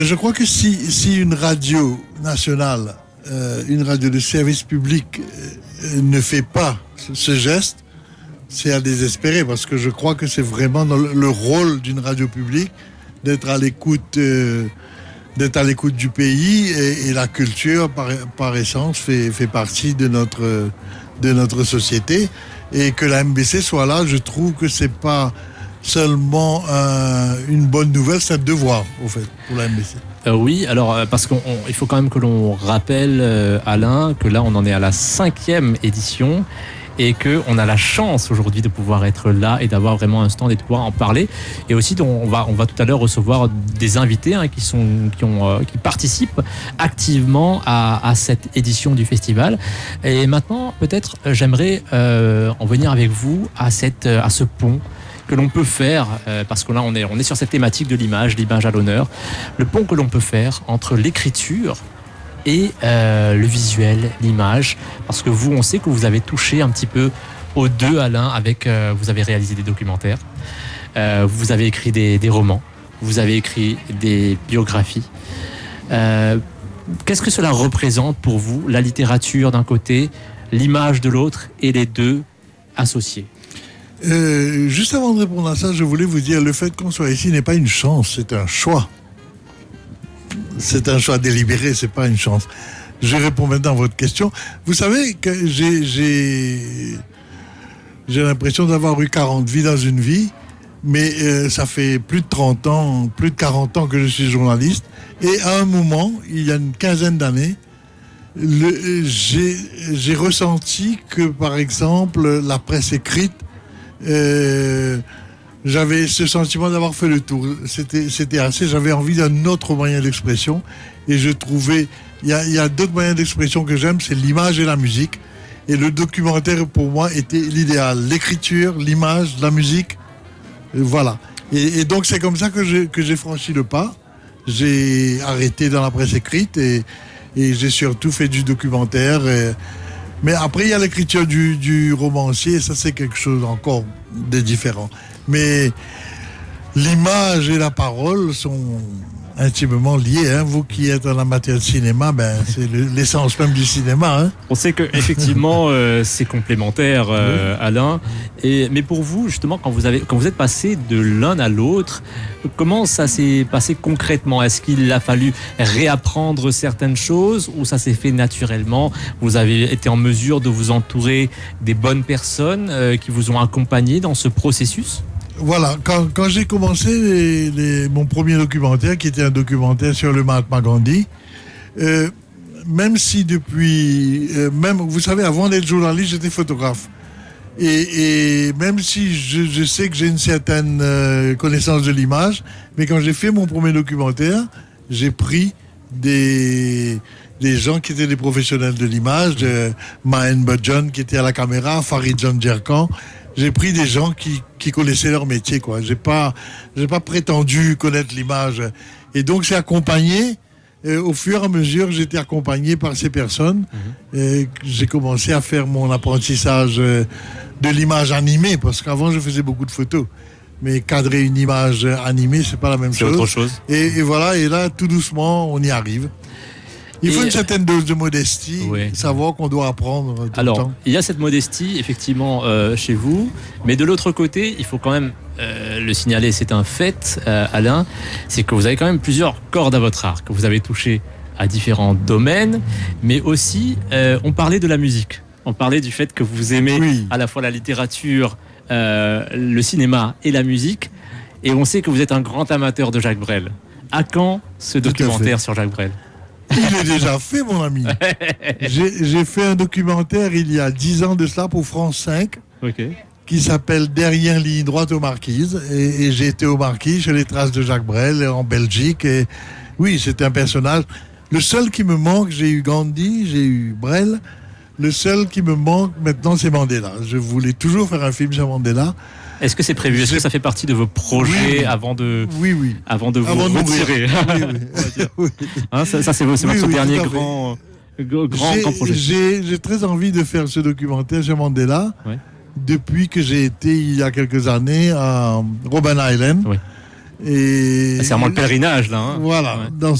Je crois que si une radio nationale, une radio de service public ne fait pas ce geste, c'est à désespérer parce que je crois que c'est vraiment dans le rôle d'une radio publique d'être à l'écoute du pays et la culture par essence fait partie de notre société et que la MBC soit là, je trouve que c'est pas seulement une bonne nouvelle, c'est un devoir au fait pour la MBC. Oui, alors parce qu'il faut quand même que l'on rappelle, Alain, que là on en est à la 5e édition et qu'on a la chance aujourd'hui de pouvoir être là et d'avoir vraiment un stand et de pouvoir en parler. Et aussi, on va tout à l'heure recevoir des invités qui participent activement à cette édition du festival. Et maintenant, peut-être, j'aimerais en venir avec vous à ce pont que l'on peut faire, parce que là on est sur cette thématique de l'image à l'honneur, le pont que l'on peut faire entre l'écriture et le visuel, l'image, parce que vous, on sait que vous avez touché un petit peu aux deux, Alain, vous avez réalisé des documentaires, vous avez écrit des romans, vous avez écrit des biographies. Qu'est-ce que cela représente pour vous, la littérature d'un côté, l'image de l'autre, et les deux associés? Juste avant de répondre à ça, je voulais vous dire, le fait qu'on soit ici n'est pas une chance, c'est un choix. C'est un choix délibéré, c'est pas une chance. Je réponds maintenant à votre question. Vous savez que j'ai l'impression d'avoir eu 40 vies dans une vie, mais ça fait plus de 30 ans, plus de 40 ans que je suis journaliste. Et à un moment, il y a une quinzaine d'années, j'ai ressenti que, par exemple, la presse écrite, j'avais ce sentiment d'avoir fait le tour. C'était assez. J'avais envie d'un autre moyen d'expression. Et je trouvais... Il y a d'autres moyens d'expression que j'aime, c'est l'image et la musique. Et le documentaire, pour moi, était l'idéal. L'écriture, l'image, la musique. Voilà. Et donc, c'est comme ça que j'ai franchi le pas. J'ai arrêté dans la presse écrite et j'ai surtout fait du documentaire. Mais après, il y a l'écriture du romancier, ça c'est quelque chose encore de différent. Mais l'image et la parole sont intimement liées. Hein. Vous qui êtes un amateur de cinéma, c'est l'essence même du cinéma. Hein. On sait que effectivement c'est complémentaire, oui. Alain. Mais pour vous, justement, quand vous êtes passé de l'un à l'autre, comment ça s'est passé concrètement? Est-ce qu'il a fallu réapprendre certaines choses ou ça s'est fait naturellement? Vous avez été en mesure de vous entourer des bonnes personnes qui vous ont accompagné dans ce processus? Voilà, quand j'ai commencé mon premier documentaire, qui était un documentaire sur le Mahatma Gandhi, même si vous savez, avant d'être journaliste, j'étais photographe. Et même si je sais que j'ai une certaine connaissance de l'image, mais quand j'ai fait mon premier documentaire, j'ai pris des gens qui étaient des professionnels de l'image, Mahen Bhajan qui était à la caméra, Farid Janjerkan. J'ai pris des gens qui connaissaient leur métier, quoi. J'ai pas prétendu connaître l'image. Et donc, j'ai accompagné, au fur et à mesure, j'étais accompagné par ces personnes. J'ai commencé à faire mon apprentissage de l'image animée, parce qu'avant, je faisais beaucoup de photos. Mais cadrer une image animée, c'est pas la même chose. C'est autre chose. Et voilà, et là, tout doucement, on y arrive. Il faut une certaine dose de modestie, oui. Savoir qu'on doit apprendre tout le temps. Il y a cette modestie, effectivement, chez vous, mais de l'autre côté, il faut quand même le signaler, c'est un fait, Alain, c'est que vous avez quand même plusieurs cordes à votre arc, que vous avez touché à différents domaines, mais aussi, on parlait de la musique, on parlait du fait que vous aimez à la fois la littérature, le cinéma et la musique, et on sait que vous êtes un grand amateur de Jacques Brel. À quand ce documentaire sur Jacques Brel ? Il est déjà fait, mon ami. J'ai fait un documentaire il y a 10 ans de cela pour France 5, qui s'appelle Derrière ligne droite aux Marquises. Et j'ai été aux Marquises, sur les traces de Jacques Brel, en Belgique. Et oui, c'était un personnage. Le seul qui me manque, j'ai eu Gandhi, j'ai eu Brel. Le seul qui me manque maintenant, c'est Mandela. Je voulais toujours faire un film sur Mandela. Est-ce que c'est prévu? Est-ce que ça fait partie de vos projets avant de vous retirer? Oui. Hein, ça c'est votre dernier grand projet. J'ai très envie de faire ce documentaire sur Mandela depuis que j'ai été, il y a quelques années, à Robben Island. Et C'est vraiment le pèlerinage là. Hein. voilà, Ouais. dans